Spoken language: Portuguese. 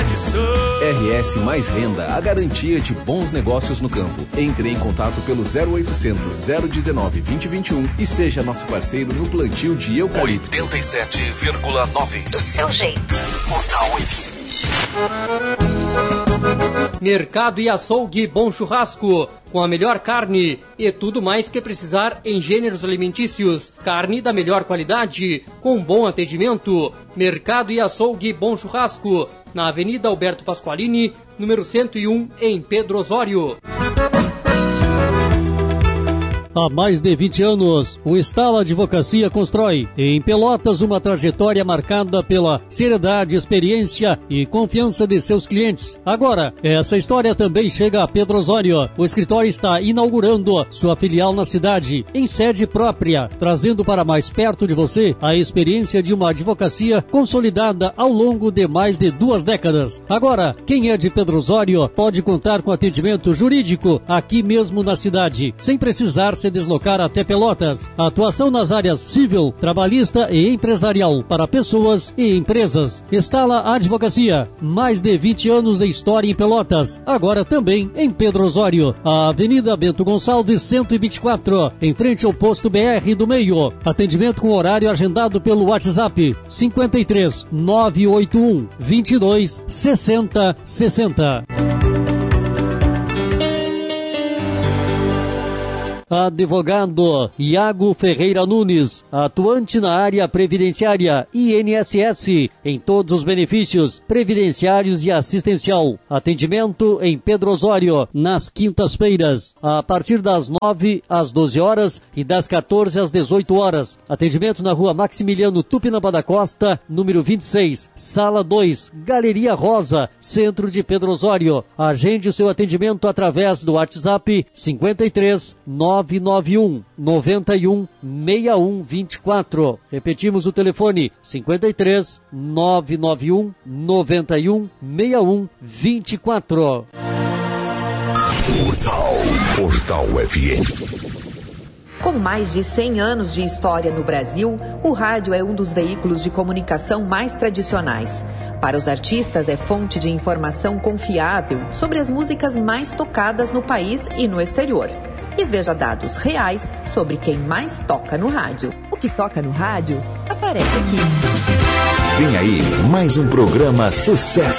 RS Mais Renda, a garantia de bons negócios no campo. Entre em contato pelo 0800 019 2021 e seja nosso parceiro no plantio de eucalipto. 87,9 do seu jeito. Portal FM. Mercado e Açougue Bom Churrasco, com a melhor carne e tudo mais que precisar em gêneros alimentícios. Carne da melhor qualidade, com bom atendimento. Mercado e Açougue Bom Churrasco, na Avenida Alberto Pasqualini, número 101, em Pedro Osório. Há mais de 20 anos, o Estala Advocacia constrói em Pelotas uma trajetória marcada pela seriedade, experiência e confiança de seus clientes. Agora, essa história também chega a Pedro Osório. O escritório está inaugurando sua filial na cidade, em sede própria, trazendo para mais perto de você a experiência de uma advocacia consolidada ao longo de mais de 2 décadas. Agora, quem é de Pedro Osório pode contar com atendimento jurídico aqui mesmo na cidade, sem precisar se deslocar até Pelotas. Atuação nas áreas civil, trabalhista e empresarial para pessoas e empresas. Estala Advocacia, mais de 20 anos de história em Pelotas, agora também em Pedro Osório. A Avenida Bento Gonçalves 124, em frente ao posto BR do Meio. Atendimento com horário agendado pelo WhatsApp 53 981 22 60 60. Advogado Iago Ferreira Nunes, atuante na área previdenciária INSS, em todos os benefícios previdenciários e assistencial. Atendimento em Pedro Osório, nas quintas-feiras, a partir das 9 às 12 horas e das 14 às 18 horas. Atendimento na rua Maximiliano Tupinambá da Costa, número 26, Sala 2, Galeria Rosa, centro de Pedro Osório. Agende o seu atendimento através do WhatsApp 53 991 91 6124. Repetimos o telefone 53 991 91 6124. Portal FM. Com mais de 100 anos de história no Brasil, o rádio é um dos veículos de comunicação mais tradicionais. Para os artistas, é fonte de informação confiável sobre as músicas mais tocadas no país e no exterior. E veja dados reais sobre quem mais toca no rádio. O que toca no rádio aparece aqui. Vem aí mais um programa Sucesso.